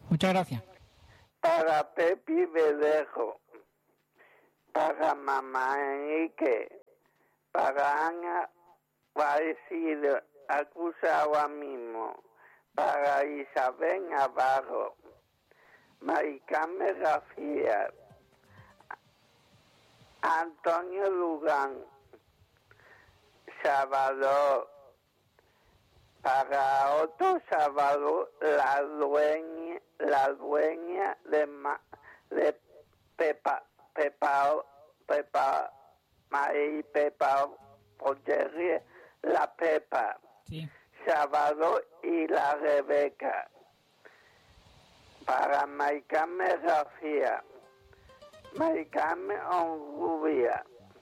Muchas gracias. Para Pepi Verdejo, para mamá Enrique, para Ana Parecido, acusado ahora mismo, para Isabel Navarro, Maricarmen García, Antonio Lugán, Salvador, para otro Salvador, la dueña de Pepa, María Pepa Pocherri, la Pepa, Sí. Salvador y la Rebeca, para Maricarmen García, Maricarmen Onrubia.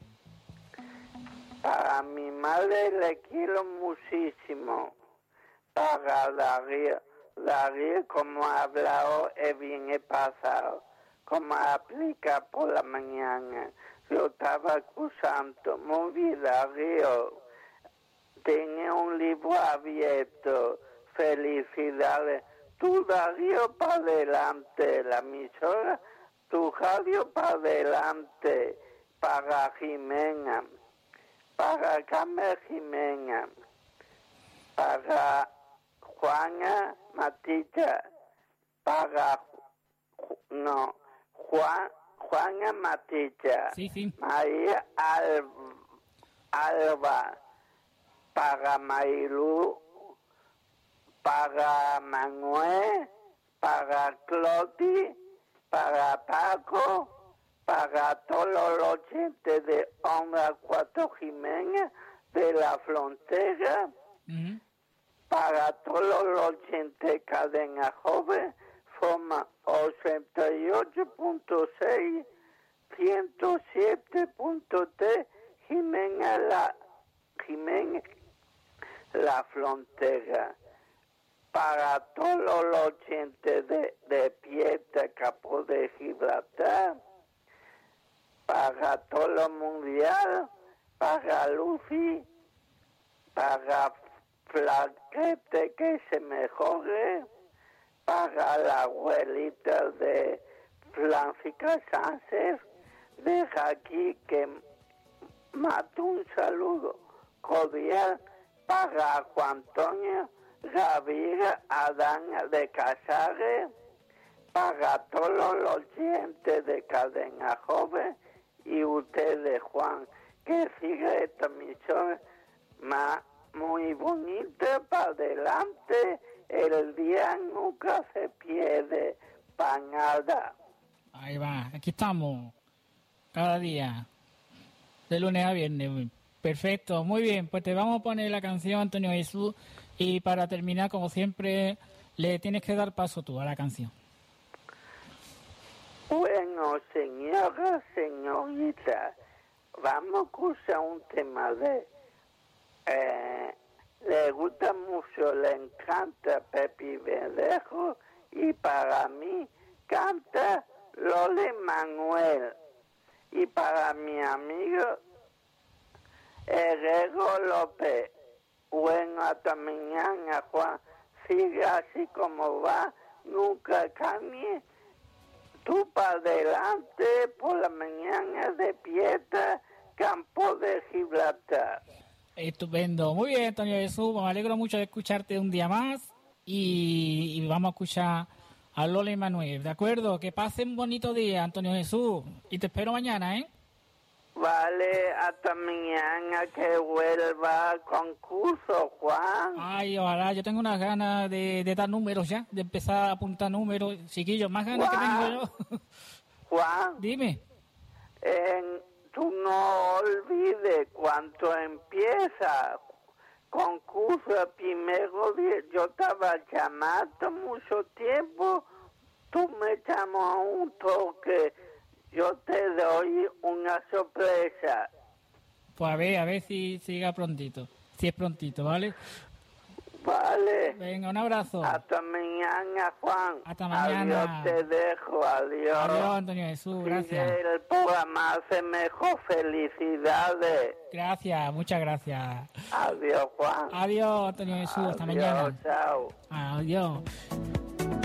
Para mi madre le quiero muchísimo. Para Darío, como ha hablado, bien he pasado, como aplica por la mañana. Yo estaba acusando, muy bien, Darío. Tiene un libro abierto. Felicidades. Tú, Darío, para adelante. La emisora, tu radio para adelante. Para Jimena. Para Carmen Jimena. Para Juana Matilla. Juana Matilla. Sí. María Alba. Para Marilú, para Manuel, para Cloti, para Paco, para todos los oyentes de Onda 4 Jiménez de la Frontera, para todos los oyentes de Cadena Joven, forma 88.6, 107.3, Jiménez La Frontera. Para todos los oyentes de Piedra Capo de Gibraltar, para todo lo mundial, para Lucy, para Flaquete que se mejore, para la abuelita de Francisca Sánchez, deja aquí que mate un saludo cordial para Juan Antonio Gaviria Adán de Casares, para todos los oyentes de Cadena Joven y ustedes, Juan, que siga esta misión muy bonita para adelante. El día nunca se pierde para nada. Ahí va, aquí estamos cada día, de lunes a viernes. Perfecto, muy bien, pues te vamos a poner la canción, Antonio Jesús, y para terminar, como siempre, le tienes que dar paso tú a la canción. Bueno, señora, señorita, vamos a escuchar un tema de... le gusta mucho, le encanta Pepi Verdejo, y para mí canta Lole Manuel, y para mi amigo Herrero López. Bueno, hasta mañana, Juan. Sigue así como va, nunca cambie. Tú para adelante, por la mañana de Piedra, Campo de Gibraltar. Estupendo, muy bien, Antonio Jesús, me alegro mucho de escucharte un día más y vamos a escuchar a Lola y Manuel, ¿de acuerdo? Que pasen un bonito día, Antonio Jesús, y te espero mañana, ¿eh? Vale, hasta mañana que vuelva al concurso, Juan. Ay, ojalá, yo tengo unas ganas de dar números ya, de empezar a apuntar números, chiquillos, más ganas Juan, que tengo yo. Juan, Dime. tú no olvides cuando empieza concurso primero día, yo estaba llamando mucho tiempo, tú me llamas a un toque, yo te doy una sorpresa. Pues a ver si llega prontito, si es prontito, ¿vale? Vale. Venga, un abrazo. Hasta mañana, Juan. Hasta mañana. Adiós, te dejo, adiós. Adiós, Antonio Jesús, gracias. Sigue el programa hace mejor, felicidades. Gracias, muchas gracias. Adiós, Juan. Adiós, Antonio Jesús, hasta mañana. Chao. Adiós.